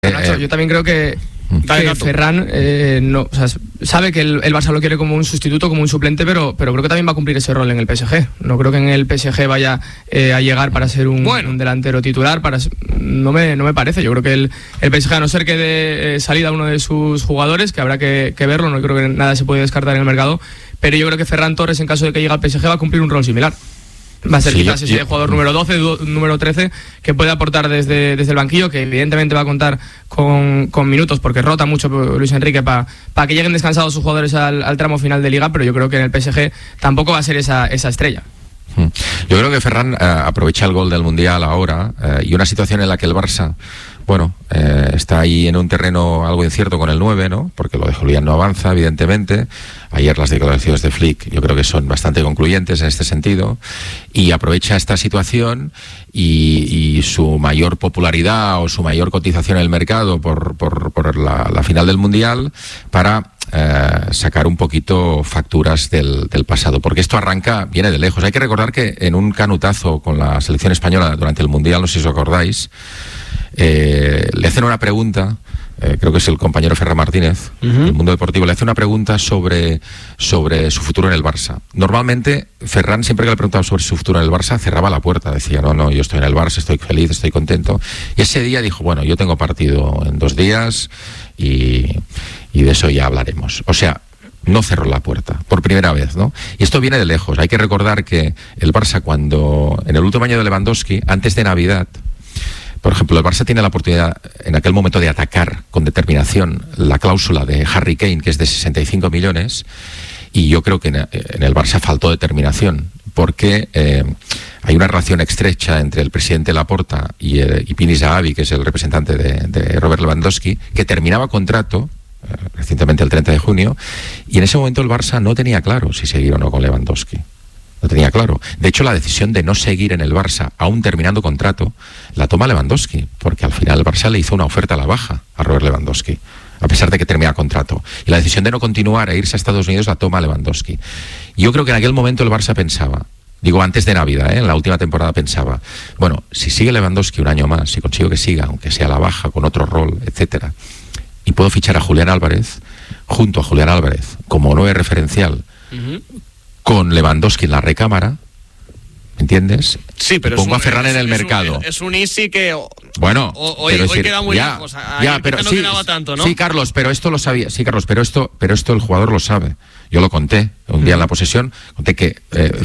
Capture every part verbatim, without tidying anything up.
Nacho, yo también creo que, que Ferran eh, no, o sea, sabe que el, el Barça lo quiere como un sustituto, como un suplente, pero, pero creo que también va a cumplir ese rol en el P S G. No creo que en el P S G vaya eh, a llegar para ser un, bueno. un delantero titular. Para, no, me, no me parece. Yo creo que el, el P S G, a no ser que dé eh, salida a uno de sus jugadores, que habrá que, que verlo, no creo que nada se puede descartar en el mercado, pero yo creo que Ferran Torres, en caso de que llegue al P S G, va a cumplir un rol similar. Va a ser sí, quizás yo, ese yo, jugador número doce, número trece, que puede aportar desde, desde el banquillo, que evidentemente va a contar con, con minutos, porque rota mucho Luis Enrique para pa que lleguen descansados sus jugadores al, al tramo final de Liga, pero yo creo que en el P S G tampoco va a ser esa, esa estrella. Yo creo que Ferran eh, aprovecha el gol del Mundial ahora eh, y una situación en la que el Barça, bueno, eh, está ahí en un terreno algo incierto con el nueve, ¿no? Porque lo de Julián no avanza, evidentemente. Ayer las declaraciones de Flick yo creo que son bastante concluyentes en este sentido, y aprovecha esta situación y, y su mayor popularidad o su mayor cotización en el mercado por, por, por la, la final del Mundial para eh, sacar un poquito facturas del, del pasado, porque esto arranca, viene de lejos. Hay que recordar que en un canutazo con la selección española durante el Mundial, no sé si os acordáis, eh, le hacen una pregunta. Eh, creo que es el compañero Ferran Martínez, uh-huh. del Mundo Deportivo, le hace una pregunta sobre, sobre su futuro en el Barça. Normalmente, Ferran, siempre que le preguntaba sobre su futuro en el Barça, cerraba la puerta, decía, no, no, yo estoy en el Barça, estoy feliz, estoy contento. Y ese día dijo, bueno, yo tengo partido en dos días y, y de eso ya hablaremos. O sea, no cerró la puerta, por primera vez, ¿no? Y esto viene de lejos. Hay que recordar que el Barça, cuando, en el último año de Lewandowski, antes de Navidad, por ejemplo, el Barça tiene la oportunidad en aquel momento de atacar con determinación la cláusula de Harry Kane, que es de sesenta y cinco millones, y yo creo que en el Barça faltó determinación, porque eh, hay una relación estrecha entre el presidente Laporta y, eh, y Pini Zahavi, que es el representante de, de Robert Lewandowski, que terminaba contrato eh, recientemente el treinta de junio, y en ese momento el Barça no tenía claro si seguir o no con Lewandowski. Lo tenía claro. De hecho, la decisión de no seguir en el Barça, aún terminando contrato, la toma Lewandowski, porque al final el Barça le hizo una oferta a la baja a Robert Lewandowski, a pesar de que termina contrato. Y la decisión de no continuar e irse a Estados Unidos la toma Lewandowski. Y yo creo que en aquel momento el Barça pensaba, digo antes de Navidad, ¿eh? en la última temporada pensaba, bueno, si sigue Lewandowski un año más, si consigo que siga, aunque sea a la baja, con otro rol, etcétera, y puedo fichar a Julián Álvarez, junto a Julián Álvarez, como nueve referencial, uh-huh. con Lewandowski en la recámara, ¿entiendes? Sí, pero pongo es un, a Ferran en el es mercado. Un, es un easy que bueno, hoy, hoy decir, queda muy ya, lejos. Ya, pero no sí, quedaba tanto, ¿no? Sí, Carlos, pero esto lo sabía. Sí, Carlos, pero esto, pero esto el jugador lo sabe. Yo lo conté un día mm. en la posesión, conté que eh,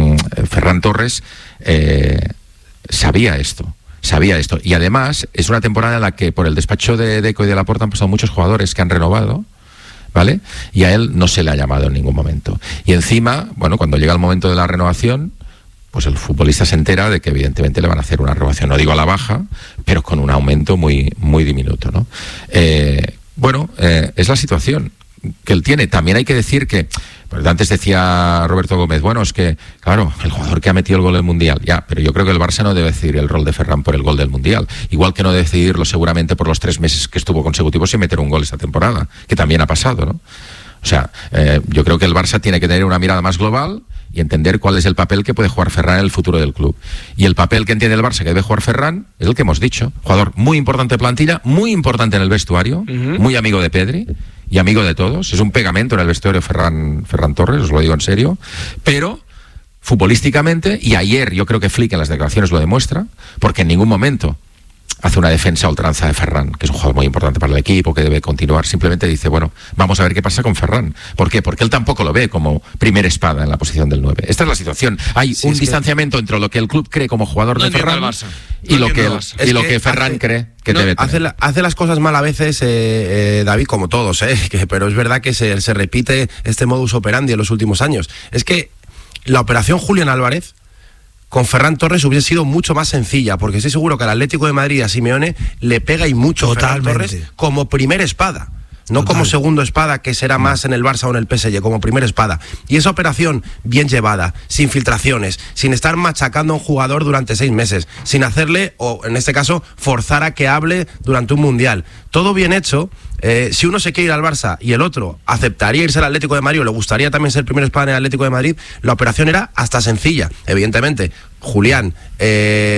Ferran Torres eh, sabía esto. Sabía esto. Y además, es una temporada en la que por el despacho de Deco y de Laporta han pasado muchos jugadores que han renovado, ¿vale? Y a él no se le ha llamado en ningún momento. Y encima, bueno, cuando llega el momento de la renovación, pues el futbolista se entera de que evidentemente le van a hacer una renovación, no digo a la baja, pero con un aumento muy, muy diminuto, ¿no? Eh, bueno, eh, es la situación que él tiene. También hay que decir que, pues antes decía Roberto Gómez, bueno, es que, claro, el jugador que ha metido el gol del Mundial, ya, pero yo creo que el Barça no debe decidir el rol de Ferran por el gol del Mundial, igual que no debe decidirlo seguramente por los tres meses que estuvo consecutivos sin meter un gol esta temporada, que también ha pasado, ¿no? O sea, eh, yo creo que el Barça tiene que tener una mirada más global y entender cuál es el papel que puede jugar Ferran en el futuro del club. Y el papel que entiende el Barça que debe jugar Ferran es el que hemos dicho. Jugador muy importante de plantilla, muy importante en el vestuario, uh-huh. muy amigo de Pedri y amigo de todos. Es un pegamento en el vestuario Ferran, Ferran Torres, os lo digo en serio. Pero futbolísticamente, y ayer yo creo que Flick en las declaraciones lo demuestra, porque en ningún momento hace una defensa a ultranza de Ferran, que es un jugador muy importante para el equipo, que debe continuar. Simplemente dice, bueno, vamos a ver qué pasa con Ferran. ¿Por qué? Porque él tampoco lo ve como primera espada en la posición del nueve. Esta es la situación. Hay sí, un distanciamiento que... entre lo que el club cree como jugador no de Ferran no y, lo que, el, y lo que, que Ferran hace, cree que no, debe tener. Hace, la, hace las cosas mal a veces, eh, eh, David, como todos, eh, que, pero es verdad que se, se repite este modus operandi en los últimos años. Es que la operación Julián Álvarez con Ferran Torres hubiese sido mucho más sencilla, porque estoy seguro que al Atlético de Madrid y a Simeone le pega y mucho Ferran Torres como primer espada. No Total. Como segundo espada, que será más en el Barça o en el P S G, como primera espada. Y esa operación bien llevada, sin filtraciones, sin estar machacando a un jugador durante seis meses, sin hacerle, o en este caso, forzar a que hable durante un mundial. Todo bien hecho. Eh, si uno se quiere ir al Barça y el otro aceptaría irse al Atlético de Madrid o le gustaría también ser primer espada en el Atlético de Madrid, la operación era hasta sencilla. Evidentemente, Julián eh,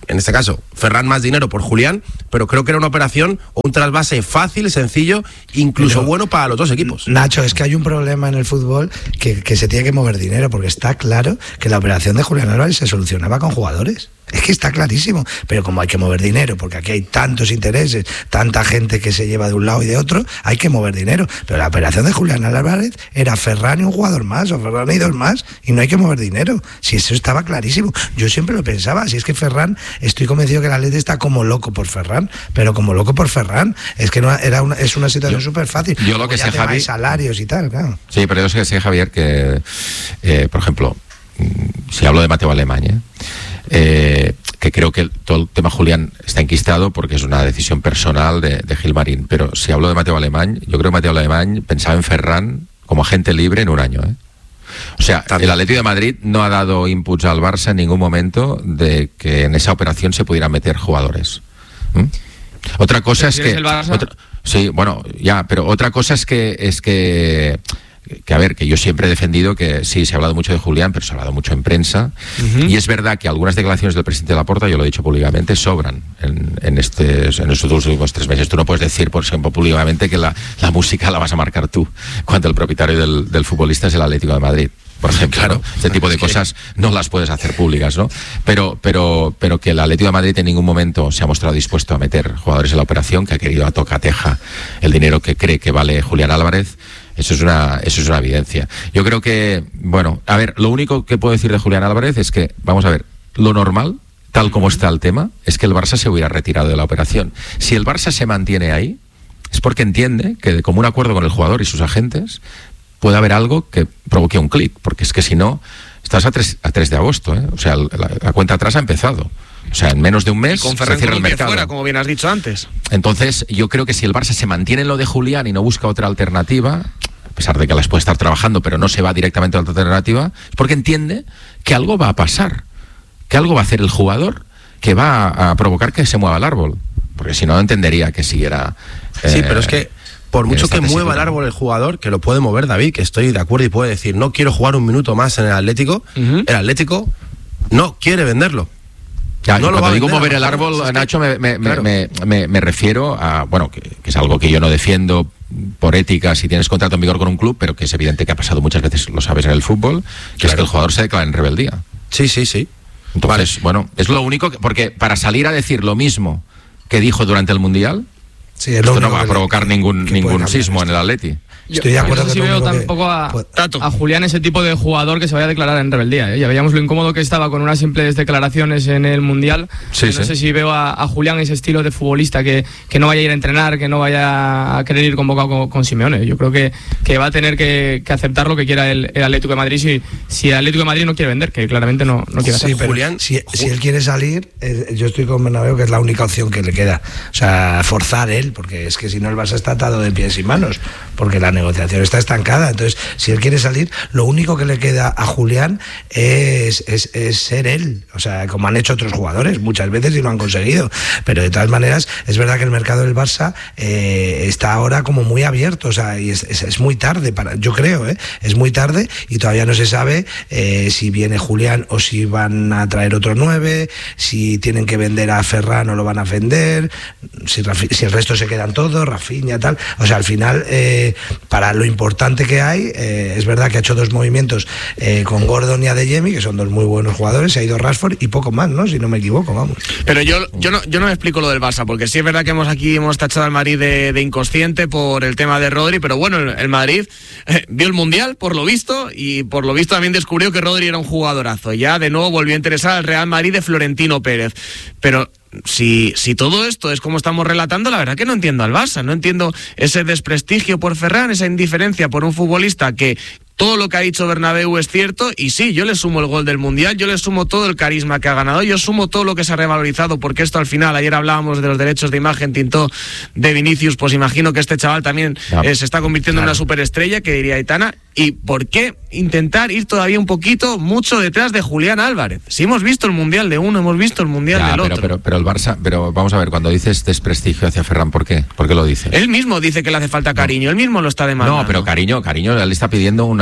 en este caso, Ferran más dinero por Julián, pero creo que era una operación o un trasvase fácil, sencillo, incluso pero, bueno para los dos equipos. Nacho, es que hay un problema en el fútbol que, que se tiene que mover dinero, porque está claro que la operación de Julián Álvarez se solucionaba con jugadores. Es que está clarísimo, pero como hay que mover dinero, porque aquí hay tantos intereses, tanta gente que se lleva de un lado y de otro, hay que mover dinero. Pero la operación de Julián Álvarez era Ferran y un jugador más, o Ferran y dos más, y no hay que mover dinero. Si eso estaba clarísimo. Yo siempre lo pensaba, si es que Ferran, estoy convencido que el Atleti está como loco por Ferran, pero como loco por Ferran. Es que no, era una, es una situación súper fácil. Yo lo que sé, Javi, salarios y tal, claro. Sí, pero yo sé, sé Javier, que, eh, por ejemplo, si hablo de Mateo Alemany, ¿eh? Eh, que creo que todo el tema Julián está enquistado porque es una decisión personal de, de Gilmarín, pero si hablo de Mateo Alemany, yo creo que Mateo Alemany pensaba en Ferran como agente libre en un año, ¿eh? O sea, el Atlético de Madrid no ha dado inputs al Barça en ningún momento de que en esa operación se pudieran meter jugadores. ¿Mm? Otra cosa es que otra, sí, bueno, ya, pero otra cosa es que es que que a ver, que yo siempre he defendido que sí, se ha hablado mucho de Julián, pero se ha hablado mucho en prensa, uh-huh. y es verdad que algunas declaraciones del presidente Laporta, yo lo he dicho públicamente, sobran en, en, este, en estos últimos tres meses. Tú no puedes decir, por ejemplo, públicamente que la, la música la vas a marcar tú, cuando el propietario del, del futbolista es el Atlético de Madrid, por ejemplo. Claro, ¿no? Este tipo de cosas no las puedes hacer públicas, ¿no? Pero, pero, pero que el Atlético de Madrid en ningún momento se ha mostrado dispuesto a meter jugadores en la operación, que ha querido a tocateja el dinero que cree que vale Julián Álvarez. Eso es una, eso es una evidencia. Yo creo que, bueno, a ver, lo único que puedo decir de Julián Álvarez es que, vamos a ver, lo normal, tal como está el tema, es que el Barça se hubiera retirado de la operación. Si el Barça se mantiene ahí, es porque entiende que de común acuerdo con el jugador y sus agentes puede haber algo que provoque un clic, porque es que si no, estás a tres, a tres de agosto, ¿eh? O sea, la, la cuenta atrás ha empezado. O sea, en menos de un mes con se cierra el mercado. Fuera, como bien has dicho antes. Entonces, yo creo que si el Barça se mantiene en lo de Julián y no busca otra alternativa, a pesar de que las puede estar trabajando, pero no se va directamente a otra alternativa, es porque entiende que algo va a pasar, que algo va a hacer el jugador que va a, a provocar que se mueva el árbol. Porque si no, entendería que siguiera... Eh, sí, pero es que por mucho que mueva el árbol el jugador, que lo puede mover David, que estoy de acuerdo y puede decir, no quiero jugar un minuto más en el Atlético, uh-huh. el Atlético no quiere venderlo. Ya, no cuando digo mover el árbol, es que, Nacho, me, me, claro. me, me, me refiero a, bueno, que, que es algo que yo no defiendo por ética si tienes contrato en vigor con un club, pero que es evidente que ha pasado muchas veces, lo sabes, en el fútbol, que claro. es que el jugador se declara en rebeldía. Sí, sí, sí. Entonces, vale. bueno, es lo único, que, porque para salir a decir lo mismo que dijo durante el Mundial, sí, esto no va a provocar le, ningún, ningún sismo esto. En el Atleti. Estoy de acuerdo. No sé si veo tampoco a, a Julián ese tipo de jugador que se vaya a declarar en rebeldía, ¿eh? Ya veíamos lo incómodo que estaba con unas simples declaraciones en el Mundial. Sí, no sí. sé si veo a, a Julián ese estilo de futbolista que, que no vaya a ir a entrenar, que no vaya a querer ir convocado con, con Simeone. Yo creo que, que va a tener que, que aceptar lo que quiera el, el Atlético de Madrid si, si el Atlético de Madrid no quiere vender, que claramente no, no quiere sí, hacer. Pero Julián, si, si él quiere salir, eh, yo estoy con Bernabéu que es la única opción que le queda. O sea, forzar él, porque es que si no el Barça está atado de pies y manos, porque la negociación está estancada. Entonces, si él quiere salir, lo único que le queda a Julián es, es, es ser él, o sea, como han hecho otros jugadores muchas veces y lo han conseguido, pero de todas maneras es verdad que el mercado del Barça eh, está ahora como muy abierto, o sea, y es, es, es muy tarde, para, yo creo, ¿eh? es muy tarde y todavía no se sabe eh, si viene Julián o si van a traer otro nueve, si tienen que vender a Ferran o lo van a vender, si, si el resto se quedan todos, Rafinha, tal, o sea, al final eh, para lo importante que hay, eh, es verdad que ha hecho dos movimientos eh, con Gordon y Adeyemi, que son dos muy buenos jugadores, se ha ido Rashford y poco más, ¿no? Si no me equivoco, vamos. Pero yo, yo, no, yo no me explico lo del Barça, porque sí es verdad que hemos aquí hemos tachado al Madrid de, de inconsciente por el tema de Rodri, pero bueno, el, el Madrid eh, vio el Mundial, por lo visto, y por lo visto también descubrió que Rodri era un jugadorazo. Ya de nuevo volvió a interesar al Real Madrid de Florentino Pérez. Pero Si, si todo esto es como estamos relatando, la verdad que no entiendo al Barça, no entiendo ese desprestigio por Ferran, esa indiferencia por un futbolista que todo lo que ha dicho Bernabéu es cierto, y sí, yo le sumo el gol del Mundial, yo le sumo todo el carisma que ha ganado, yo sumo todo lo que se ha revalorizado, porque esto al final, ayer hablábamos de los derechos de imagen, Tintó, de Vinicius, pues imagino que este chaval también claro. eh, se está convirtiendo claro. en una superestrella, que diría Aitana, y ¿por qué intentar ir todavía un poquito, mucho detrás de Julián Álvarez? Si hemos visto el Mundial de uno, hemos visto el Mundial ya, del pero, otro. Pero, pero el Barça, pero vamos a ver, cuando dices desprestigio hacia Ferran, ¿por qué? ¿Por qué lo dice? Él mismo dice que le hace falta cariño, no. él mismo lo está demandando. No, pero cariño, cariño, él está pidiendo una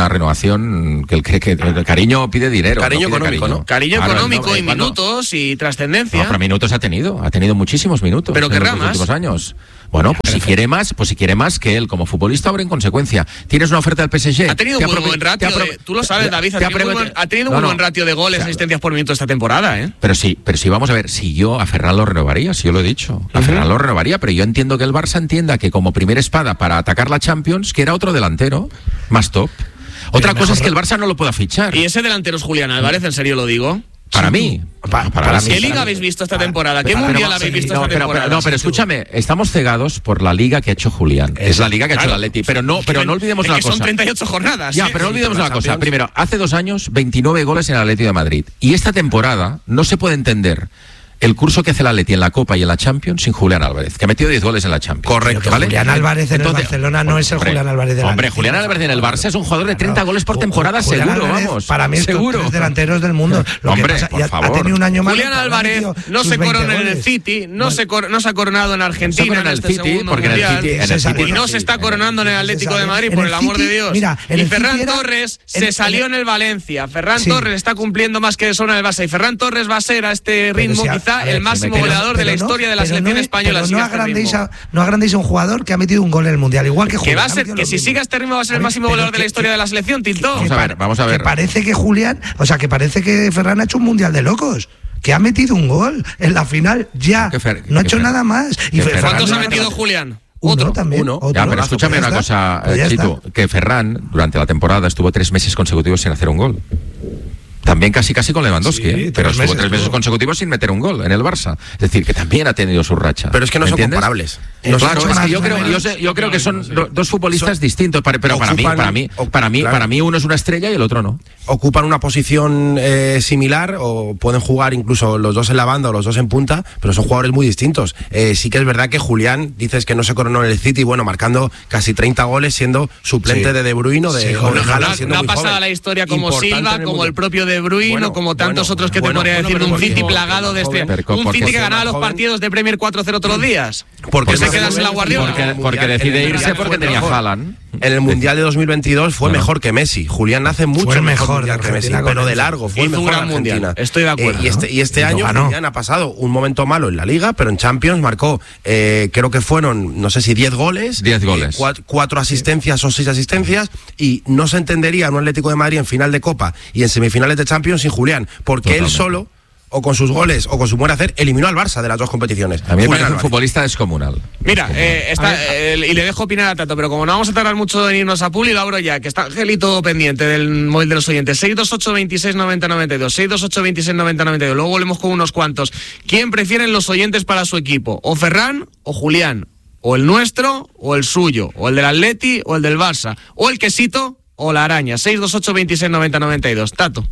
una renovación que él cree que el cariño pide dinero. Cariño no pide económico, cariño. ¿no? Cariño Claro, económico no, y cuando- minutos y trascendencia. No, pero minutos ha tenido, ha tenido muchísimos minutos. Pero en querrá los más. últimos años. Bueno, pues si quiere más, pues si quiere más que él como futbolista, ahora en consecuencia. Tienes una oferta del P S G. Ha tenido te muy aprove- buen ratio, te apro- de- tú lo sabes, te- David, ha te tenido, muy aprove- buen, ha tenido No, muy no. buen ratio de goles, O sea, asistencias por minuto esta temporada, ¿eh? Pero sí, pero sí, vamos a ver, si yo a Ferran lo renovaría, si yo lo he dicho. A Ferran lo renovaría, pero yo entiendo que el Barça entienda que como primera espada para atacar la Champions, quiera otro delantero más top. Otra cosa es que el Barça no lo pueda fichar. Y ese delantero es Julián Álvarez, en serio lo digo. Para mí. Pa- para para mí. mí. ¿Qué liga habéis visto esta temporada? ¿Qué pero- mundial pero- habéis visto No, esta pero, temporada? pero- no, pero escúchame, estamos cegados por la liga que ha hecho Julián. Es la liga que ha hecho el Atleti. Pero no, pero no olvidemos Es una que son cosa. treinta y ocho jornadas. Ya, ¿eh? pero no olvidemos la una cosa. Champions. Primero, hace dos años, veintinueve goles en el Atlético de Madrid. Y esta temporada no se puede entender el curso que hace el Atleti en la Copa y en la Champions sin Julián Álvarez, que ha metido diez goles en la Champions. Correcto. ¿vale? Julián Álvarez en el Barcelona no es el hombre, Julián Álvarez del Hombre, Atleti. Julián Álvarez en el Barça es un jugador de treinta goles por Ju- temporada, Julián seguro, Álvarez, vamos. Para mí es top seguro. tres delanteros del mundo. Lo Hombre, que pasa, por y ha, favor. ha tenido un año malo. Julián pero ha Álvarez metido no sus se veinte coronó en el goles. City, no, Bueno, se, cor- no se ha coronado en Se Argentina coronó en en el este City, segundo porque en el mundial. City, en Se el salió. City Y no se está coronando en el Atlético de Madrid, En por el el amor de City, Dios. mira, en y el Ferran City era- Torres en- se salió en- en el Valencia. Ferran Sí. Torres está cumpliendo más que eso en el Barça. Y Ferran Torres va a ser a este Pero ritmo si a- quizá a ver, el máximo pero- goleador de la pero no- historia de la pero selección no- española. pero si no sigue a este agrandéis ritmo. a, no agrandéis a un jugador que ha metido un gol en el Mundial, igual que Que Julián. va a ha ser, metido que lo si mismo. sigue a este ritmo va a ser el A ver, máximo pero goleador de la que- historia que- de la selección, Tintó. Vamos a ver, vamos a ver. Que parece que Julián, o sea, que parece que Ferran ha hecho un Mundial de locos. Que ha metido un gol en la final ya. Que Fer- no ha que hecho Fer- nada más. Y que Fer- Ferran- ¿Cuántos no ha ha metido ganado. Julián? Uno Otro. también. Uno. otro. Ya, pero Pues escúchame ya una está. cosa, Pues ya eh, Chitu, está. que Ferran durante la temporada estuvo tres meses consecutivos sin hacer un gol. También casi casi con Lewandowski, Sí, ¿eh? tres pero estuvo meses tres meses estuvo. consecutivos sin meter un gol en el Barça. Es decir, que también ha tenido su racha. Pero es que no ¿Me son entiendes? comparables. Eh, No son Claro, es más que yo o creo, menos. yo, sé- yo creo que son sí. do- dos futbolistas distintos, para- pero para mí, Ocupan- para mí, o- para mí, claro. para mí uno es una estrella y el otro no. Ocupan una posición eh, similar o pueden jugar incluso los dos en la banda o los dos en punta, pero son jugadores muy distintos. Eh, sí que es verdad que Julián, dices que no se coronó en el City, bueno, marcando casi treinta goles, siendo suplente Sí. de De Bruyne o de, Sí, o de joder, Haaland, No, siendo no ha muy pasado joven. a la historia como Importante Silva, en como mundo. el propio De Bruyne Bueno, o como tantos bueno, otros que bueno, te podría bueno, decir de pero un City porque- plagado de este. Pero Un porque City que es ganaba más los joven. partidos de Premier cuatro cero todos los días. Porque Pues es se más quedas en la joven, Guardiola. Porque, Mundial- porque el decide Mundial irse fue porque el tenía mejor. Haaland. En el Mundial de dos mil veintidós fue Bueno. mejor que Messi. Julián hace mucho Fue el mejor, mejor mundial de que Messi, Argentina con pero de él. largo. Fue el Hizo un mejor gran de Argentina. mundial, estoy de acuerdo. Eh, y este, y este Y lo año ganó. Julián ha pasado un momento malo en la Liga, pero en Champions marcó, eh, creo que fueron, no sé si diez goles. diez goles. eh, cua- cuatro asistencias o seis asistencias. Y no se entendería un Atlético de Madrid en final de Copa y en semifinales de Champions sin Julián, porque él Totalmente. solo, o con sus goles o con su buen hacer, eliminó al Barça de las dos competiciones. A mí me Julián parece un Álvarez. futbolista descomunal. Mira, eh, está, eh, y le dejo opinar a Tato, pero como no vamos a tardar mucho en irnos a Puli, lo abro ya, que está Angelito pendiente del móvil de los oyentes. seis dos ocho, veintiséis, noventa, noventa y dos. seis dos ocho, veintiséis, noventa, noventa y dos. Luego volvemos con unos cuantos. ¿Quién prefieren los oyentes para su equipo? ¿O Ferran o Julián? ¿O el nuestro o el suyo? ¿O el del Atleti o el del Barça? ¿O el quesito o la araña? seis dos ocho, veintiséis, noventa, noventa y dos. Tato.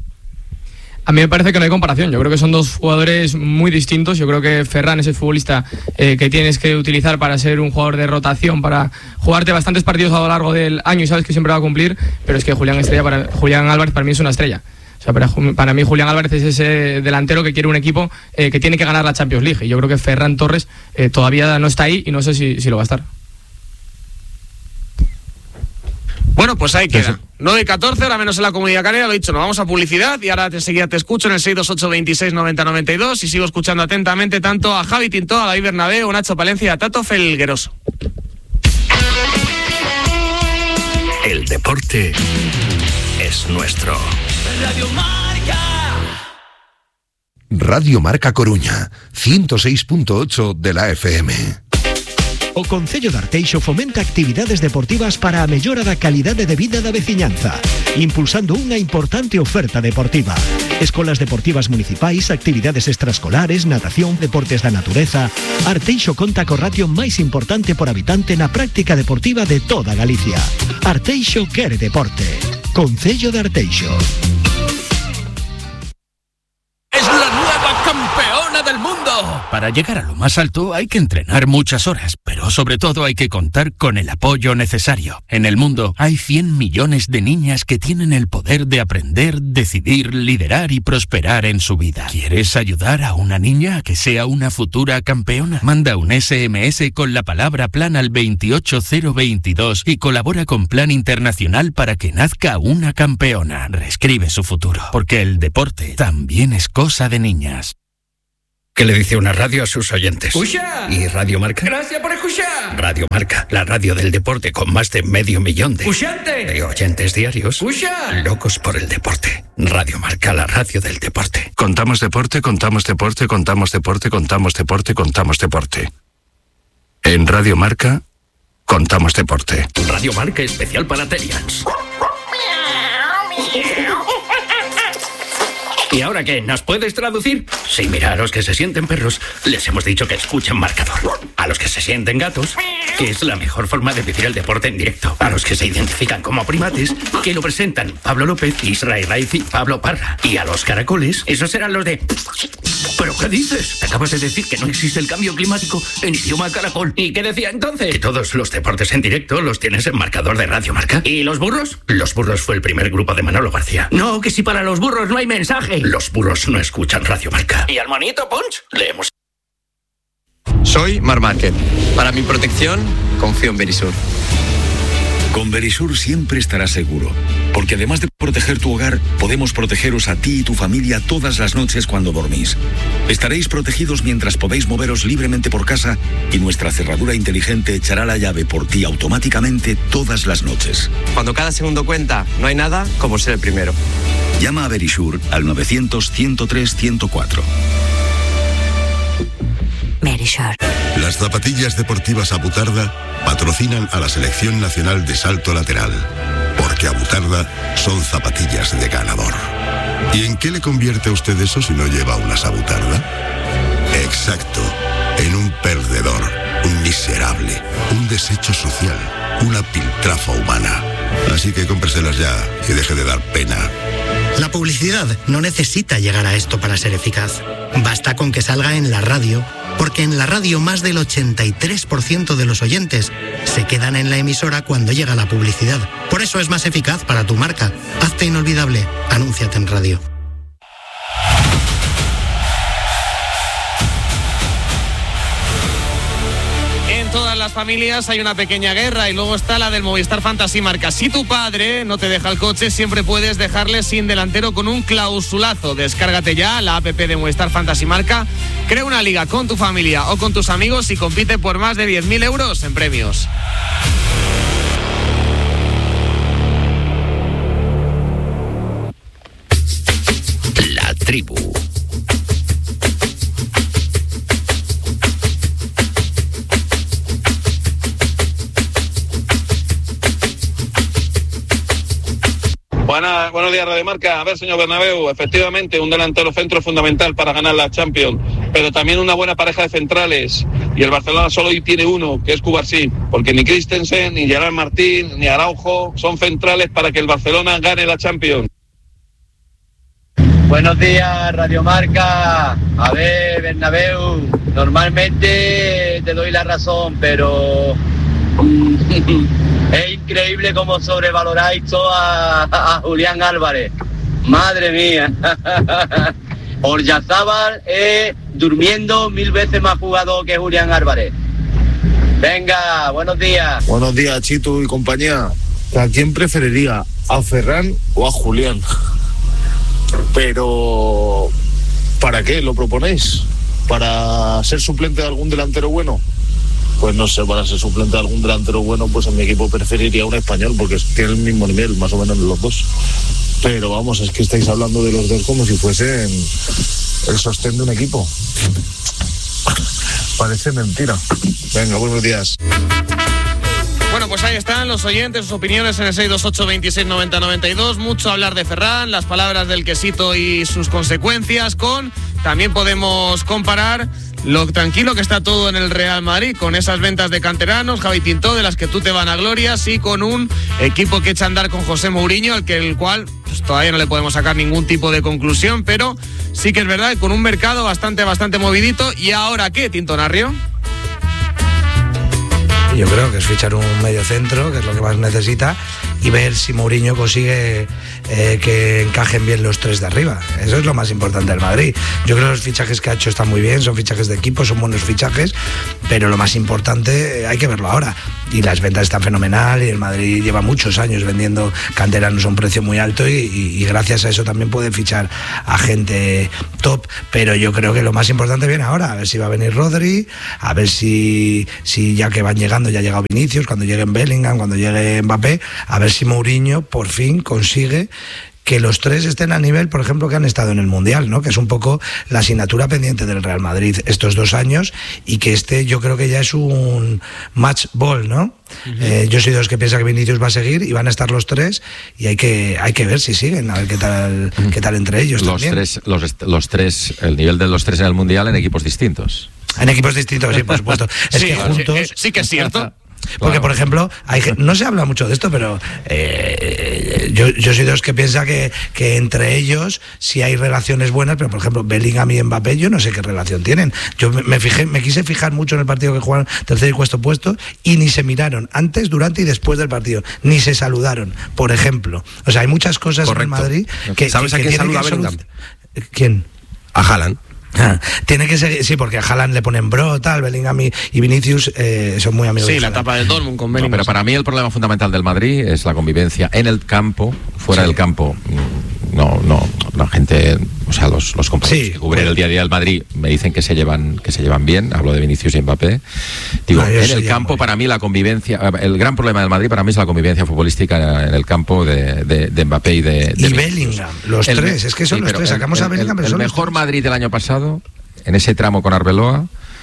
A mí me parece que no hay comparación. Yo creo que son dos jugadores muy distintos. Yo creo que Ferran es el futbolista eh, que tienes que utilizar para ser un jugador de rotación, para jugarte bastantes partidos a lo largo del año y sabes que siempre va a cumplir. Pero es que Julián Estrella para, Julián Álvarez para mí es una estrella. O sea, para, para mí Julián Álvarez es ese delantero que quiere un equipo eh, que tiene que ganar la Champions League. Y yo creo que Ferran Torres eh, todavía no está ahí y no sé si, si lo va a estar. Bueno, pues ahí queda. Sí, sí. nueve y catorce, ahora menos en la Comunidad Canaria, lo he dicho, nos vamos a publicidad y ahora enseguida te escucho en el seis dos ocho, veintiséis, noventa, noventa y dos y sigo escuchando atentamente tanto a Javi Tintó, a David Bernabéu, Nacho Palencia y a Tato Felgueroso. El deporte es nuestro. Radio Marca. Radio Marca Coruña, ciento seis punto ocho de la F M. O Concello de Arteixo fomenta actividades deportivas para a mellora da calidade de vida da veciñanza, impulsando unha importante oferta deportiva. Escolas deportivas municipais, actividades extraescolares, natación, deportes da natureza. Arteixo conta co ratio máis importante por habitante na práctica deportiva de toda Galicia. Arteixo quere deporte. Concello de Arteixo. Es la nueva campeona del mundo. Para llegar a lo más alto hay que entrenar muchas horas, pero sobre todo hay que contar con el apoyo necesario. En el mundo hay cien millones de niñas que tienen el poder de aprender, decidir, liderar y prosperar en su vida. ¿Quieres ayudar a una niña a que sea una futura campeona? Manda un ese eme ese con la palabra plan al veintiocho cero veintidós y colabora con Plan Internacional para que nazca una campeona. Reescribe su futuro, porque el deporte también es cosa de niñas. ¿Qué le dice una radio a sus oyentes? ¡Escucha! ¿Y Radio Marca? ¡Gracias por escuchar! Radio Marca, la radio del deporte con más de medio millón de, de oyentes diarios. ¡Escucha! Locos por el deporte. Radio Marca, la radio del deporte. Contamos deporte, contamos deporte, contamos deporte, contamos deporte, contamos deporte. En Radio Marca, contamos deporte. Radio Marca especial para Terians. ¿Y ahora qué? ¿Nos puedes traducir? Sí, mira, a los que se sienten perros les hemos dicho que escuchen marcador. A los que se sienten gatos, que es la mejor forma de vivir el deporte en directo. A los que se identifican como primates, que lo presentan Pablo López, Israel Raiz y Pablo Parra. Y a los caracoles, esos serán los de... ¿Pero qué dices? Acabas de decir que no existe el cambio climático en idioma caracol. ¿Y qué decía entonces? Que todos los deportes en directo los tienes en marcador de Radio Marca. ¿Y los burros? Los burros fue el primer grupo de Manolo García. No, que si para los burros no hay mensaje. Los burros no escuchan Radio Marca. ¿Y al manito Punch? Leemos. Soy Mar Márquez. Para mi protección, confío en Verisur. Con Verisur siempre estarás seguro, porque además de proteger tu hogar, podemos protegeros a ti y tu familia todas las noches cuando dormís. Estaréis protegidos mientras podéis moveros libremente por casa y nuestra cerradura inteligente echará la llave por ti automáticamente todas las noches. Cuando cada segundo cuenta, no hay nada como ser el primero. Llama a Verisur al novecientos, ciento tres, ciento cuatro. Verisur. Las zapatillas deportivas Abutarda patrocinan a la Selección Nacional de Salto Lateral, porque Abutarda son zapatillas de ganador. ¿Y en qué le convierte a usted eso si no lleva unas Abutarda? Exacto, en un perdedor, un miserable, un desecho social, una piltrafa humana. Así que cómpreselas ya y deje de dar pena. La publicidad no necesita llegar a esto para ser eficaz. Basta con que salga en la radio, porque en la radio más del ochenta y tres por ciento de los oyentes se quedan en la emisora cuando llega la publicidad. Por eso es más eficaz para tu marca. Hazte inolvidable. Anúnciate en radio. En todas las familias hay una pequeña guerra y luego está la del Movistar Fantasy Marca. Si tu padre no te deja el coche, siempre puedes dejarle sin delantero con un clausulazo. Descárgate ya la app de Movistar Fantasy Marca, crea una liga con tu familia o con tus amigos y compite por más de diez mil euros en premios. La tribu. Buenas, buenos días, Radio Marca. A ver, señor Bernabéu, efectivamente un delantero centro es fundamental para ganar la Champions, pero también una buena pareja de centrales. Y el Barcelona solo hoy tiene uno, que es Cubarsí, porque ni Christensen, ni Gerard Martín, ni Araujo son centrales para que el Barcelona gane la Champions. Buenos días, Radio Marca. A ver, Bernabéu, normalmente te doy la razón, pero... es increíble cómo sobrevaloráis todo a, a Julián Álvarez. Madre mía. Oryazábal es durmiendo mil veces más jugador que Julián Álvarez. Venga, buenos días. Buenos días, Chito y compañía. ¿A quién preferiría? ¿A Ferran o a Julián? Pero ¿para qué lo proponéis? ¿Para ser suplente de algún delantero bueno? Pues no sé, para ser suplente de algún delantero bueno, pues en mi equipo preferiría un español, porque tiene el mismo nivel, más o menos los dos. Pero vamos, es que estáis hablando de los dos como si fuesen el sostén de un equipo. Parece mentira. Venga, buenos días. Bueno, pues ahí están los oyentes, sus opiniones en el seis dos ocho, veintiséis, noventa, noventa y dos. Mucho hablar de Ferran, las palabras del quesito y sus consecuencias con... También podemos comparar lo tranquilo que está todo en el Real Madrid, con esas ventas de canteranos, Javi Pintó, de las que tú te van a glorias, y con un equipo que echa a andar con José Mourinho, al que el cual pues, todavía no le podemos sacar ningún tipo de conclusión, pero sí que es verdad que con un mercado bastante, bastante movidito. ¿Y ahora qué, Tinto Narrio? Yo creo que es fichar un medio centro, que es lo que más necesita, y ver si Mourinho consigue eh, que encajen bien los tres de arriba. Eso es lo más importante del Madrid. Yo creo que los fichajes que ha hecho están muy bien, son fichajes de equipo, son buenos fichajes, pero lo más importante eh, hay que verlo ahora. Y las ventas están fenomenal, y el Madrid lleva muchos años vendiendo canteranos a un precio muy alto, y, y, y gracias a eso también puede fichar a gente top. Pero yo creo que lo más importante viene ahora, a ver si va a venir Rodri, a ver si, si ya que van llegando, ya ha llegado Vinicius, cuando llegue Bellingham, cuando llegue Mbappé, a ver si Mourinho por fin consigue que los tres estén al nivel, por ejemplo, que han estado en el Mundial, ¿no? Que es un poco la asignatura pendiente del Real Madrid estos dos años, y que este yo creo que ya es un match ball, ¿no? Uh-huh. Eh, yo soy de los que piensa que Vinicius va a seguir y van a estar los tres, y hay que hay que ver si siguen, a ver qué tal uh-huh. qué tal entre ellos los también. Tres, los, los tres, el nivel de los tres en el Mundial en equipos distintos. En equipos distintos, sí, por supuesto. Es sí, que juntos... Sí, sí que es cierto. Porque, Claro. por ejemplo, hay, no se habla mucho de esto, pero eh, yo, yo soy de los que piensa que, que entre ellos sí hay relaciones buenas, pero, por ejemplo, Bellingham y Mbappé, yo no sé qué relación tienen. Yo me, me fijé, me quise fijar mucho en el partido que jugaron tercer y cuarto puesto, y ni se miraron antes, durante y después del partido, ni se saludaron, por ejemplo. O sea, hay muchas cosas Correcto. en el Madrid que... ¿Sabes que, a que quién tienen saluda que Bellingham? solu- ¿Quién? A Haaland. Ah, tiene que seguir, sí, porque a Haaland le ponen bro, tal, Bellingham y, y Vinicius eh, son muy amigos. Sí, de la Haaland. tapa del Dortmund con No, Bellingham. pero para mí el problema fundamental del Madrid es la convivencia en el campo, fuera Sí. del campo. No, no, la gente, o sea, los, los compañeros Sí, que cubren bueno. el día a día del Madrid me dicen que se llevan, que se llevan bien. Hablo de Vinicius y Mbappé. Digo, No, yo en se el llevan campo muy para mí la convivencia, el gran problema del Madrid para mí es la convivencia futbolística en el campo de, de, de Mbappé y de, de Y Vinicius. Bellingham, los El- tres, es que son sí, los pero tres, el- sacamos a el- Bellingham, el, pero el son los mejor tres. Madrid del año pasado, en ese tramo con Arbeloa,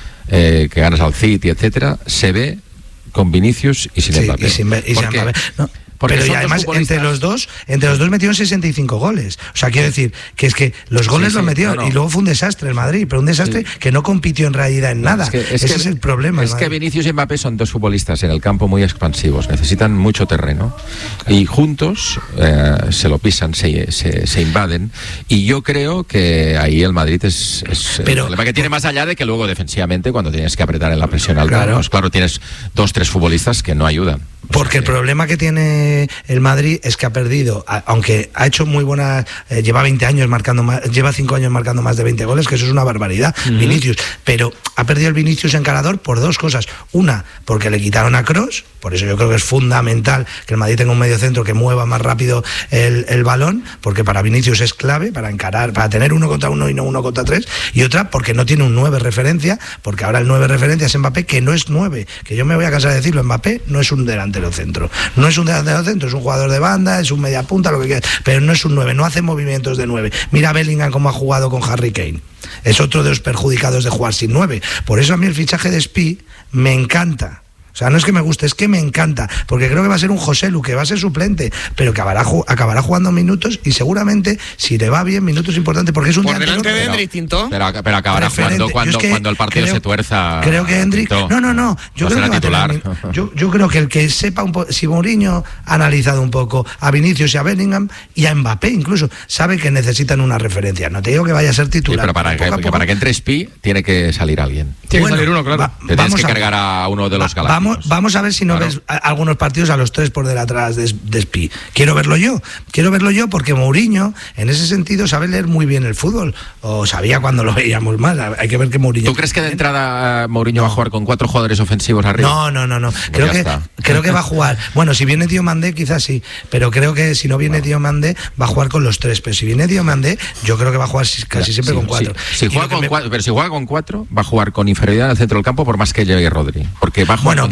eh, que ganas al City, etcétera, se ve con Vinicius y sin Sí, Mbappé. y sin, Be- y ¿Por sin qué? Mbappé. No, Porque pero y son dos además futbolistas- entre los dos, entre los dos metieron sesenta y cinco goles. O sea, quiero decir que es que los goles Sí, los sí, metieron no, no. y luego fue un desastre el Madrid, pero un desastre Sí. que no compitió en realidad en nada. Es que- es Ese que- es el problema. Es el que Madrid. Vinicius y Mbappé son dos futbolistas en el campo muy expansivos, necesitan mucho terreno y juntos eh, se lo pisan, se, se, se invaden, y yo creo que ahí el Madrid es, es Pero- el problema que tiene, más allá de que luego defensivamente cuando tienes que apretar en la presión alta, Claro. pues claro, tienes dos, tres futbolistas que no ayudan. Porque el problema que tiene el Madrid es que ha perdido, a- aunque ha hecho muy buena, eh, lleva veinte años marcando más, lleva cinco años marcando más de veinte goles, que eso es una barbaridad, Ujú. Vinicius, pero ha perdido el Vinicius encarador por dos cosas. Una, porque le quitaron a Kroos, por eso yo creo que es fundamental que el Madrid tenga un medio centro que mueva más rápido el, el balón, porque para Vinicius es clave, para encarar, para tener uno contra uno y no uno contra tres, y otra, porque no tiene un nueve referencia, porque ahora el nueve referencia es Mbappé, que no es nueve, que yo me voy a cansar de decirlo, Mbappé no es un delantero centro, no es un delantero centro, es un jugador de banda, es un media punta, lo que quieras, pero no es un nueve, no hace movimientos de nueve. Mira a Bellingham cómo ha jugado con Harry Kane, es otro de los perjudicados de jugar sin nueve. Por eso a mí el fichaje de Spi me encanta. O sea, no es que me guste, es que me encanta, porque creo que va a ser un Joselu, que va a ser suplente, pero que acabará, ju- acabará jugando minutos, y seguramente, si le va bien, minutos importantes, porque es un Por delantero- delante de Endrick, Tinto. Pero, pero acabará Referente. jugando cuando, Yo es que cuando el partido creo- se tuerza. Creo que Endrick. Pinto. No, no, no. Yo Va a creo, ser que a va a tener titular. min- yo, yo creo que el que sepa un poco. Si Mourinho ha analizado un poco a Vinicius y a Bellingham y a Mbappé incluso, sabe que necesitan una referencia. No te digo que vaya a ser Sí, titular. pero para, poco que, a porque poco- para que entre Spi tiene que salir alguien. Tiene Bueno, que salir uno, claro. va- Te tienes vamos que a ver. cargar a uno de los Va- galácticos. Vamos, vamos a ver si no Claro. ves a- algunos partidos a los tres por detrás de, de Spi. Quiero verlo yo. Quiero verlo yo porque Mourinho, en ese sentido, sabe leer muy bien el fútbol. O sabía cuando lo veíamos mal. Hay que ver que Mourinho. ¿Tú crees que de entrada eh, Mourinho va a jugar con cuatro jugadores ofensivos arriba? No, no, no, no. Creo ya que, está. creo que va a jugar. Bueno, si viene Diomandé, quizás sí. Pero creo que si no viene Diomandé, va a jugar con los tres. Pero si viene Diomandé, yo creo que va a jugar si- casi siempre Sí, con cuatro. sí. Si Y juega lo que con me- cuatro, pero si juega con cuatro, va a jugar con inferioridad en el centro del campo por más que llegue Rodri. Porque va a jugar Bueno, con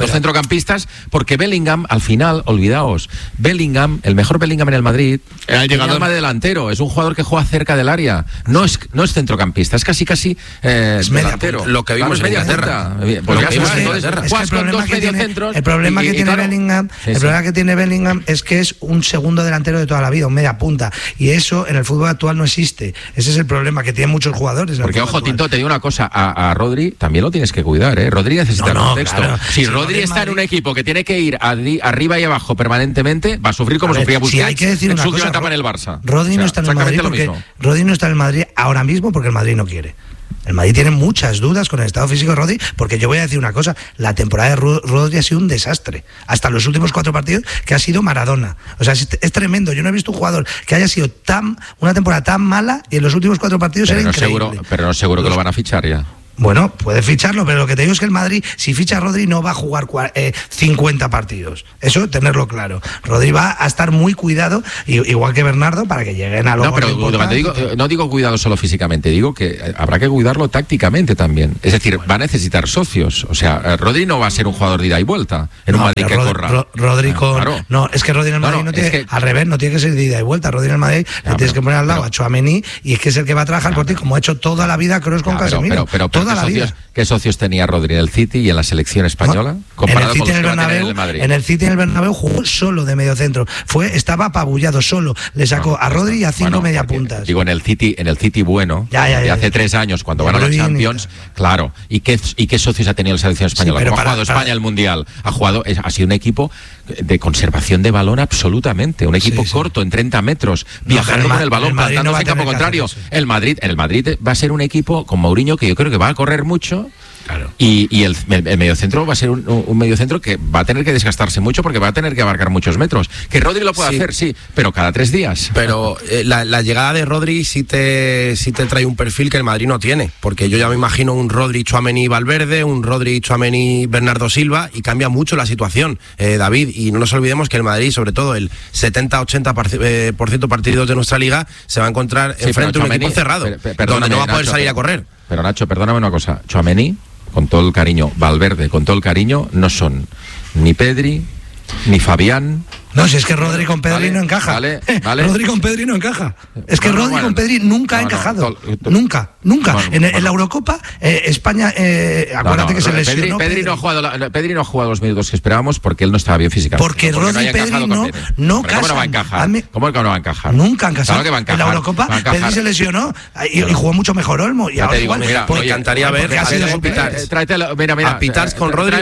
dos centrocampistas, porque Bellingham, al final, olvidaos, Bellingham, el mejor Bellingham en el Madrid, era el llegador de delantero, es un jugador que juega cerca del área, no es, no es centrocampista, es casi casi eh, es delantero. Media, lo que vimos claro, en Inglaterra. Pues ya es es que el problema que tiene, el problema y, que y, tiene claro, Bellingham, sí, el sí. problema que tiene Bellingham es que es un segundo delantero de toda la vida, un media punta, y eso en el fútbol actual no existe. Ese es el problema que tienen muchos jugadores. Porque ojo, actual. Tinto, te digo una cosa, a, a Rodri también lo tienes que cuidar, ¿eh? Rodri necesita no, no, contexto. Claro. Si, si Rodri, Rodri está Madrid... en un equipo que tiene que ir a, arriba y abajo permanentemente, va a sufrir como a ver, sufría Busquets si hay que decir en una su cosa, última etapa en el Barça. Rodri o sea, no está en el Madrid porque Rodri no está en el Madrid ahora mismo porque el Madrid no quiere. El Madrid tiene muchas dudas con el estado físico de Rodri, porque yo voy a decir una cosa, la temporada de Rodri ha sido un desastre, hasta los últimos cuatro partidos, que ha sido Maradona. O sea, es, es tremendo, yo no he visto un jugador que haya sido tan una temporada tan mala y en los últimos cuatro partidos pero era no increíble. Seguro, pero no seguro los... que lo van a fichar ya. Bueno, puede ficharlo, pero lo que te digo es que el Madrid, si ficha a Rodri, no va a jugar eh, cincuenta partidos. Eso, tenerlo claro. Rodri va a estar muy cuidado, igual que Bernardo, para que lleguen a lo No, pero te digo, no digo cuidado solo físicamente, digo que habrá que cuidarlo tácticamente también. Es decir, va a necesitar socios. O sea, Rodri no va a ser un jugador de ida y vuelta en no, un Madrid que Rod, corra. Rod, Rodri con... Claro. No, es que Rodri en el Madrid no, no, no tiene... Que... Al revés, no tiene que ser de ida y vuelta. Rodri en el Madrid no, le tienes pero, que poner al lado pero, a Tchouaméni, y es que es el que va a trabajar no, por ti, como ha hecho toda la vida Kroos con Casemiro. Pero, pero, pero, toda la socios, vida. ¿Qué socios tenía Rodri en el City y en la selección española? Comparado en el City, con los que Bernabéu, en el Madrid. En el City en el Bernabéu jugó solo de medio centro. Fue, estaba apabullado solo. Le sacó no, a Rodri y a cinco bueno, media puntas. Digo, en el City, en el City bueno, ya, ya, ya, de hace ya, tres años, cuando ganó la Champions, y claro. ¿Y qué, ¿Y qué socios ha tenido la selección española? Sí, ¿Cómo para, ha jugado para, España el Mundial? Ha jugado, ha sido un equipo de conservación de balón absolutamente. Un equipo sí, sí. corto, en treinta metros, no, viajando con el balón, plantándose no en campo contrario. El Madrid, el Madrid va a ser un equipo con Mourinho que yo creo que va a correr mucho. Claro. Y, y el, el, el mediocentro va a ser un, un mediocentro que va a tener que desgastarse mucho porque va a tener que abarcar muchos metros. Que Rodri lo puede sí. hacer, sí, pero cada tres días. Pero eh, la, la llegada de Rodri sí te, sí te trae un perfil que el Madrid no tiene, porque yo ya me imagino un Rodri, Tchouaméni, Valverde, un Rodri, Tchouaméni, Bernardo Silva, y cambia mucho la situación, eh, David, y no nos olvidemos que el Madrid, sobre todo el setenta a ochenta por ciento partidos de nuestra liga, se va a encontrar sí, enfrente de un equipo cerrado, per, per, donde no va a poder Nacho, salir a correr. Pero Nacho, perdóname una cosa, Tchouaméni, con todo el cariño, Valverde, con todo el cariño, no son ni Pedri, ni Fabián. No, si es que Rodri con Pedri vale, no encaja. Vale, vale. Rodri con Pedri no encaja. Es que no, no, Rodri bueno, con Pedri nunca no, ha encajado. No, to, to, nunca, nunca. Bueno, en, bueno. en la Eurocopa, eh, España, eh, acuérdate no, no, que se Pedri, lesionó. Pedri, Pedri, no ha jugado la, Pedri no ha jugado los minutos que esperábamos porque él no estaba bien físicamente. Porque, no, porque Rodri y Pedri no, no casan. ¿Cómo no va a encajar? Mí, ¿Cómo que no va a encajar? Nunca han casado. Claro que va a encajar. En la Eurocopa, Pedri se lesionó y, y jugó mucho mejor Olmo. Y ya ahora te digo, igual, mira, me encantaría ver ha sido Tráetelo, mira, mira. A Pitars con Rodri.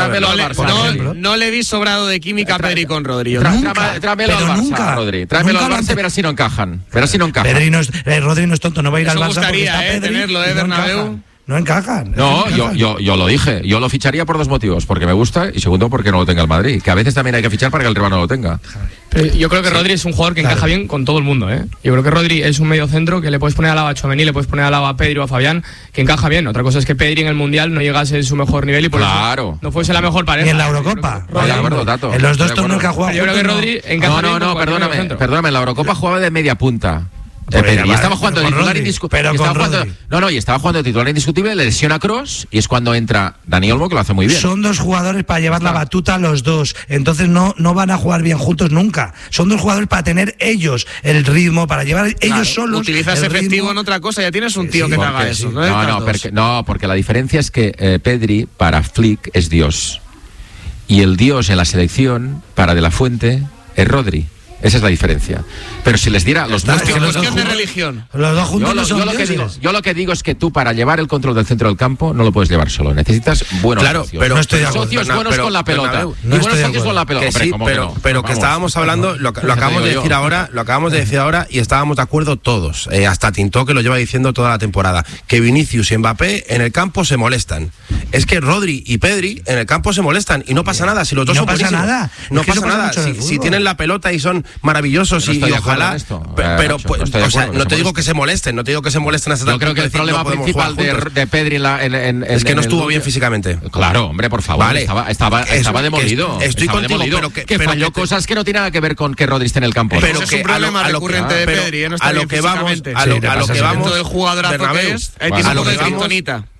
No le vi sobrado de química a Pedri con Rodri. Tráemelo al Barça, Rodri. Tráemelo al Barça y verás si no encajan. Verás si no encajan. Pedri no es, eh, Rodri no es tonto, no va a ir Eso al Barça gustaría, porque está eh, Pedri. tenerlo, eh, Bernabéu. No encajan. No, no yo, yo, yo lo dije. Yo lo ficharía por dos motivos. Porque me gusta y segundo porque no lo tenga el Madrid. Que a veces también hay que fichar para que el rival no lo tenga. Pero yo creo que sí. Rodri es un jugador que claro. encaja bien con todo el mundo, ¿eh? Yo creo que Rodri es un medio centro que le puedes poner al lado a Tchouaméni, le puedes poner al lado a Pedri o a Fabián, que encaja bien. Otra cosa es que Pedri en el Mundial no llegase a su mejor nivel y por claro. eso no fuese la mejor pareja. Y en la Eurocopa. Rodri, acuerdo, Tato. En los dos torneos que ha jugado. Yo creo que Rodri encaja no, bien. No, no, perdóname. Perdóname, en la Eurocopa jugaba de media punta. Pues Pedri, vale, y estaba jugando de titular indiscutible. No, no, y estaba jugando de titular indiscutible, le lesiona Kroos y es cuando entra Dani Olmo, que lo hace muy bien. Son dos jugadores para llevar la batuta a los dos, entonces no, no van a jugar bien juntos nunca. Son dos jugadores para tener ellos el ritmo, para llevar ellos claro, solos. Utilizas efectivo ritmo. En otra cosa, ya tienes un tío sí, que te haga sí. eso. No, no, no, porque, no, porque la diferencia es que eh, Pedri para Flick es Dios y el Dios en la selección para De La Fuente es Rodri. Esa es la diferencia. Pero si les diera los dos cuestión de religión. Los dos juntos yo, lo, no son yo, lo que digo, yo lo que digo es que tú para llevar el control del centro del campo no lo puedes llevar solo. Necesitas buenos claro, socios. Pero no estoy socios acuerdo, buenos pero, con la pelota. Pero, y buenos socios con la pelota. Que sí, Hombre, pero, que no? pero que estábamos hablando, lo, lo acabamos de decir ahora, lo acabamos de decir ahora y estábamos de acuerdo todos. Eh, hasta Tintó, que lo lleva diciendo toda la temporada. Que Vinicius y Mbappé en el campo se molestan. Es que Rodri y Pedri en el campo se molestan y no pasa nada. Si los dos no son pasa buenísimos. nada. No pasa nada. Si tienen la pelota y son maravillosos y ojalá. Pero, pero pues, no, o sea, no te digo que se molesten, no te digo que se molesten hasta Yo creo que el problema no principal de, de Pedri en la, en, en, es que en no estuvo el... bien físicamente. Claro, hombre, por favor, vale. estaba, estaba, es, estaba demolido. Que estoy estaba contigo, demolido, pero que, que pero falló que te... cosas que no tienen nada que ver con que Rodri esté en el campo. Pero ¿no? es un problema recurrente de Pedri, no está a lo que vamos, a lo que vamos, el jugadorazo que es, tiene un poco de kriptonita.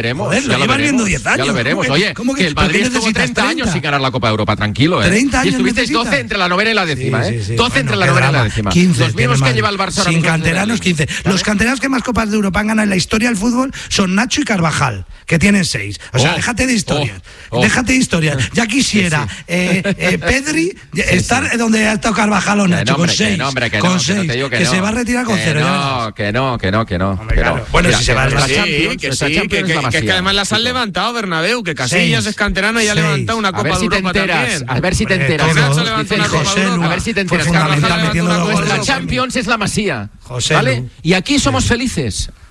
veremos. Joder, ya lo llevan viendo diez años. Ya lo veremos. ¿Cómo que, Oye, cómo que, que el Madrid estuvo treinta años sin ganar la Copa de Europa, tranquilo, ¿eh? treinta años y estuvisteis necesitas. doce entre la novena y la décima, Sí, ¿eh? sí, sí. doce Bueno, entre la qué novena y la drama. décima. quince, Los mismos qué que mal. lleva el Barça ahora Sin mismo en canteranos, Premier League, quince. ¿vale? Los canteranos que más Copas de Europa han ganado en la historia del fútbol son Nacho y Carvajal, que tienen seis. O sea, Oh, déjate de historias. oh, oh. Déjate de historias. Ya quisiera Sí, sí. eh, eh, Pedri estar sí. donde ha estado Carvajal o Que Nacho, no, con hombre, que seis. no, hombre, que con no, que seis. no te digo que que no. se va a retirar con Que cero. ya verás. no, que no, que no, que no. Hombre, que claro. no. Bueno, Mira, si se va a la la Sí, Champions, que esa sí, Champions que, es la que, que es que masía, además las han chico. levantado, Bernabéu, que Casillas Seis. es canterano y ya ha Seis. levantado una A Copa ver de si te Europa enteras, también. a ver si te Hombre, enteras. todos, Nacho levantó una dice Copa José de Europa. Lu, A ver si te fue enteras, fundamental Carvajal metiendo levantó dos una goles. Nuestra Copa de Europa. Champions es la masía, José ¿vale? Lu. Y aquí somos felices.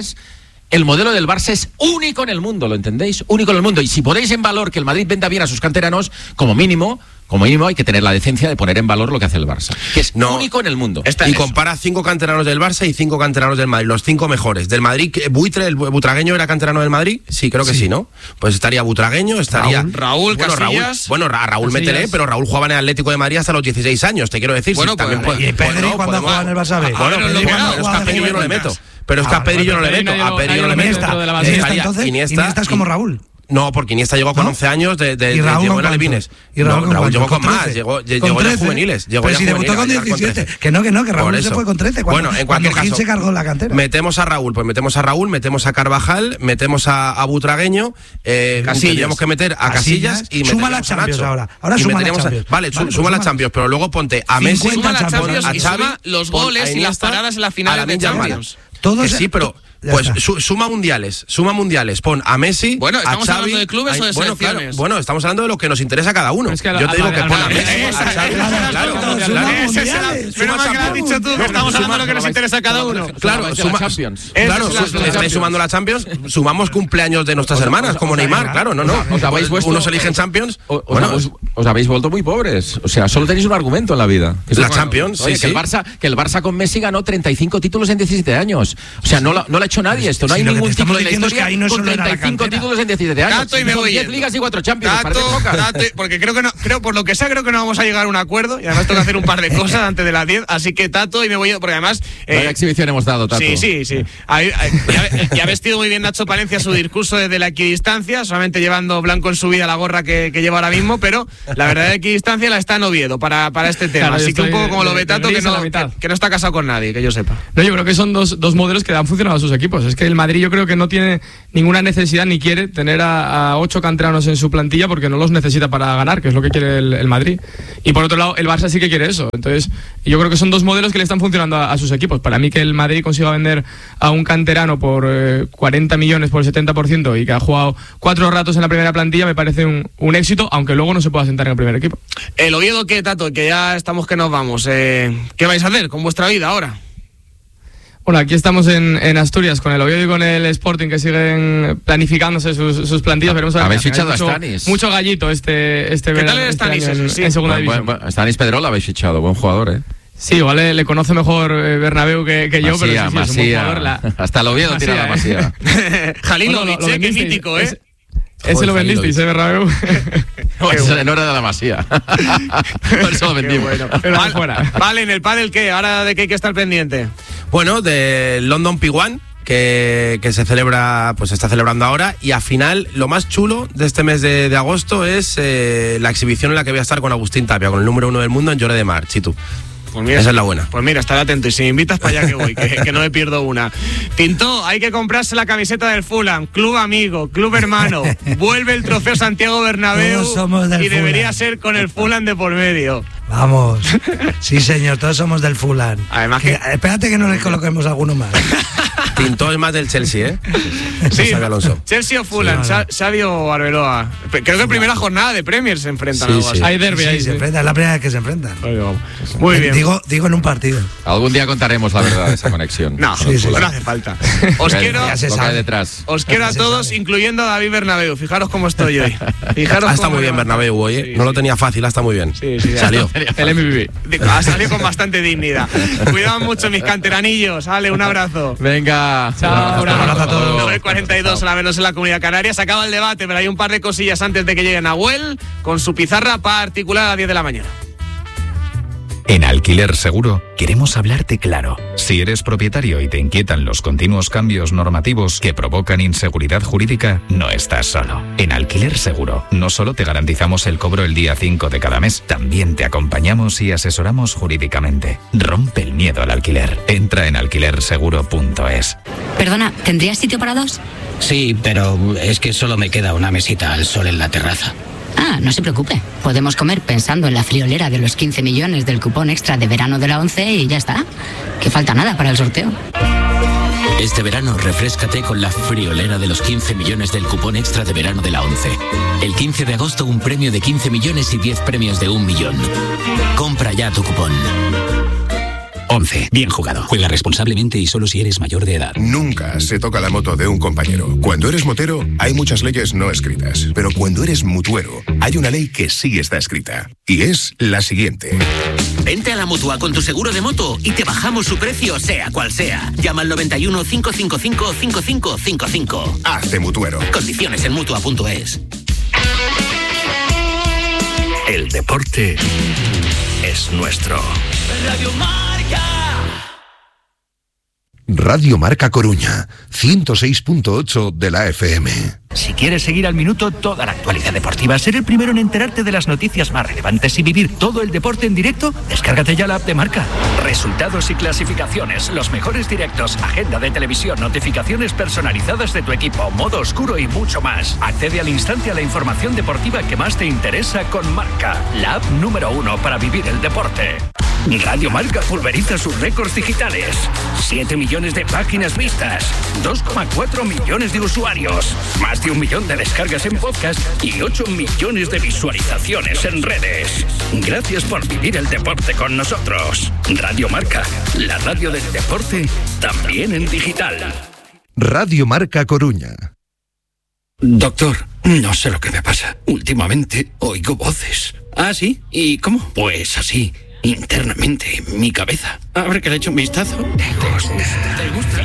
generaciones, el modelo del Barça es único en el mundo, ¿lo entendéis? Único en el mundo. Y si ponéis en valor que el Madrid venda bien a sus canteranos, como mínimo, como mínimo hay que tener la decencia de poner en valor lo que hace el Barça, que es no, único en el mundo. Y compara cinco canteranos del Barça y cinco canteranos del Madrid, los cinco mejores. Del Madrid, Buitre, el butragueño, ¿era canterano del Madrid? Sí, creo que sí, sí ¿no? Pues estaría Butragueño, estaría... Raúl, Raúl bueno, Casillas. Raúl, bueno, a Raúl Casillas. métele, pero Raúl jugaba en el Atlético de Madrid hasta los dieciséis años, te quiero decir. Bueno, sí, pues, también puede, ¿y Pedri bueno, cuando jugaba en el Barça B? Bueno, Pedri, bueno, pero es que a Pedri yo no le meto. Pero es que a Pedri yo no le meto. A Pedri yo no le meto. Iniesta, entonces, Iniesta es como Raúl. No, porque Iniesta llegó con ¿no? once años de, de, ¿Y Raúl llegó con en Alevines. ¿Y Raúl, no, Raúl llegó con, con más, llegó, llegó ya juveniles. Llegó Pero ya si debutó con diecisiete. Que no, que no, que Raúl se fue con trece. Cuando, bueno, en cuando cualquier Gil caso, se cargó la cantera. Metemos a Raúl, pues metemos a Raúl, metemos a Carvajal, metemos a, a Butragueño, eh, tendríamos que meter a Casillas, Casillas y suma la Champions a ahora. Ahora suma la Champions. A, vale, vale, suma la Champions, pero luego ponte a Messi, suma la Champions a y Xavi, suma los goles y las paradas en la final de Champions. Todo sí, pero pues su, suma mundiales, suma mundiales, pon a Messi, bueno, ¿estamos a Xavi, hablando de clubes a, o de bueno, selecciones? Claro, bueno, estamos hablando de lo que nos interesa a cada uno. Es que Yo te digo que pon a Messi, a Xavi, claro, Menos mal que lo has dicho tú, que estamos hablando de lo que nos interesa a cada uno. Claro, suma Claro, estáis sumando la Champions, sumamos cumpleaños de nuestras hermanas, como Neymar, claro, no, no. Unos eligen Champions. Bueno, os habéis vuelto muy pobres. O sea, solo tenéis un argumento en la vida. La Champions, sí, que el Barça, que el Barça con Messi ganó treinta y cinco títulos en diecisiete años. O sea, no lo ha hecho nadie esto, no hay ningún título en la historia es no con treinta y cinco títulos en diecisiete años. Tato y me voy diez ligas y cuatro Champions. Tato, Tato, porque creo que no, creo por lo que sea creo que no vamos a llegar a un acuerdo y además tengo que hacer un par de cosas antes de las diez, así que Tato y me voy, porque además eh, vaya exhibición hemos dado, Tato. Sí, sí, sí. Y ha vestido muy bien Nacho Palencia su discurso desde la equidistancia, solamente llevando blanco en su vida la gorra que, que lleva ahora mismo, pero la verdadera equidistancia la está en Oviedo para, para este tema, claro, así que un poco como lo ve Tato, que no, que, que no está casado con nadie, que yo sepa. No, yo creo que son dos, dos modelos que han funcionado a sus equipos. Es que el Madrid yo creo que no tiene ninguna necesidad ni quiere tener a, a ocho canteranos en su plantilla porque no los necesita para ganar, que es lo que quiere el, el Madrid. Y por otro lado, el Barça sí que quiere eso. Entonces, yo creo que son dos modelos que le están funcionando a, a sus equipos. Para mí que el Madrid consiga vender a un canterano por eh, cuarenta millones por el setenta por ciento y que ha jugado cuatro ratos en la primera plantilla me parece un, un éxito, aunque luego no se pueda sentar en el primer equipo. El Oviedo, ¿qué, Tato? Que ya estamos que nos vamos. Eh, ¿Qué vais a hacer con vuestra vida ahora? Bueno, aquí estamos en, en Asturias con el Oviedo y con el Sporting que siguen planificándose sus, sus plantillas. Veremos a ver. Habéis fichado mucho, a Stanis. Mucho gallito este, este ¿Qué verano. tal el Stanis? Este en, sí. en segunda bueno, división. Bueno, Stanis Pedrola habéis fichado, buen jugador, ¿eh? Sí, igual le, le conoce mejor eh, Bernabéu que, que yo, Masía, pero sí, sí, Masía. es un buen jugador. La... Hasta el Oviedo tira la Masía. Jalilovic, bueno, qué mítico, ¿eh? Es, ese lo vendisteis, ¿eh, Bernabéu? Pues no era de la Masía. Por eso lo vendimos. Bueno. Vale, fuera. Vale, en el pádel, ¿qué? ¿Ahora de qué hay que estar pendiente? Bueno, del London P uno, que, que se celebra, pues se está celebrando ahora, y al final lo más chulo de este mes de, de agosto es eh, la exhibición en la que voy a estar con Agustín Tapia, con el número uno del mundo en Lloret de Mar, Chitu. Pues mira, esa es la buena. Pues mira, estaré atento y si me invitas para allá que voy, que, que no me pierdo una. Tintó, hay que comprarse la camiseta del Fulham, club amigo, club hermano. Vuelve el trofeo Santiago Bernabéu y debería ser con el Fulham de por medio. Vamos. Sí, señor, todos somos del Fulham. Además que, que... Espérate que no les coloquemos alguno más. Tintó es más del Chelsea, ¿eh? Sí, Alonso. Chelsea o Fulham, sí, no, no. Xavi o Arbeloa. Creo que primera jornada de Premier se enfrentan. Sí, algo así. sí. Hay derbi, sí, ahí se sí. enfrentan, es la primera vez que se enfrentan. Muy bien. Digo, digo en un partido. Algún día contaremos la verdad de esa conexión. No, sí, sí, no hace falta. Os quiero, detrás. Os quiero a todos, incluyendo a David Bernabéu. Fijaros cómo estoy hoy. Fijaros ah, está cómo muy bien Bernabéu hoy, ¿eh? Sí, no sí. lo tenía fácil, está muy bien. Sí, sí, salió. El M V P. Ha salido con bastante dignidad. Cuidado mucho, mis canteranillos. Ale, un abrazo. Venga. Chao. Un abrazo a todos. nueve cuarenta y dos, a la menos en la Comunidad Canaria. Se acaba el debate, pero hay un par de cosillas antes de que llegue Nahuel con su pizarra particular a las diez de la mañana. En Alquiler Seguro queremos hablarte claro. Si eres propietario y te inquietan los continuos cambios normativos que provocan inseguridad jurídica, no estás solo. En Alquiler Seguro no solo te garantizamos el cobro el día cinco de cada mes, también te acompañamos y asesoramos jurídicamente. Rompe el miedo al alquiler. Entra en alquiler seguro punto es. Perdona, ¿tendrías sitio para dos? Sí, pero es que solo me queda una mesita al sol en la terraza. Ah, no se preocupe. Podemos comer pensando en la friolera de los quince millones del cupón extra de verano de la ONCE y ya está. Que falta nada para el sorteo. Este verano refréscate con la friolera de los quince millones del cupón extra de verano de la ONCE. El quince de agosto un premio de quince millones y diez premios de un millón. Compra ya tu cupón. ONCE. Bien jugado. Juega responsablemente y solo si eres mayor de edad. Nunca se toca la moto de un compañero. Cuando eres motero, hay muchas leyes no escritas. Pero cuando eres mutuero, hay una ley que sí está escrita. Y es la siguiente. Vente a la Mutua con tu seguro de moto y te bajamos su precio, sea cual sea. Llama al noventa y uno, cinco cinco cinco, cinco cinco cinco cinco. Hazte mutuero. Condiciones en mutua punto es. El deporte es nuestro. Radio Marca. Radio Marca Coruña, ciento seis punto ocho de la F M. Si quieres seguir al minuto toda la actualidad deportiva, ser el primero en enterarte de las noticias más relevantes y vivir todo el deporte en directo, descárgate ya la app de Marca. Resultados y clasificaciones, los mejores directos, agenda de televisión, notificaciones personalizadas de tu equipo, modo oscuro y mucho más. Accede al instante a la información deportiva que más te interesa con Marca, la app número uno para vivir el deporte. Radio Marca pulveriza sus récords digitales. siete millones de páginas vistas, dos coma cuatro millones de usuarios, más de un millón de descargas en podcast y ocho millones de visualizaciones en redes. Gracias por vivir el deporte con nosotros. Radio Marca, la radio del deporte, también en digital. Radio Marca Coruña. Doctor, no sé lo que me pasa. Últimamente oigo voces. ¿Ah, sí? ¿Y cómo? Pues así. Internamente en mi cabeza. A ver que le echo un vistazo. ¿Te gusta? ¿Te gusta?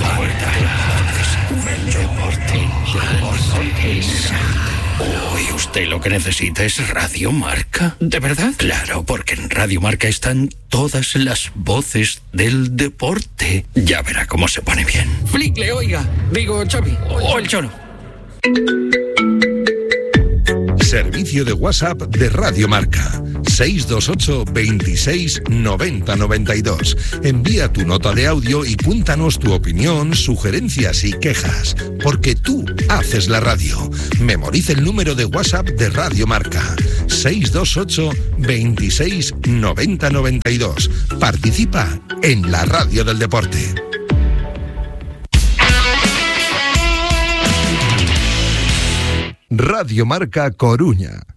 Uy, usted lo que necesita es Radio Marca. ¿De verdad? Claro, porque en Radio Marca están todas las voces del deporte. Ya verá cómo se pone bien. Flickle, oiga. Digo, Xavi. O el Choro. Servicio de WhatsApp de Radio Marca. seis dos ocho, veintiséis, noventa, noventa y dos. Envía tu nota de audio y cuéntanos tu opinión, sugerencias y quejas. Porque tú haces la radio. Memoriza el número de WhatsApp de Radio Marca. seis dos ocho, veintiséis, noventa, noventa y dos. Participa en la radio del deporte. Radio Marca Coruña.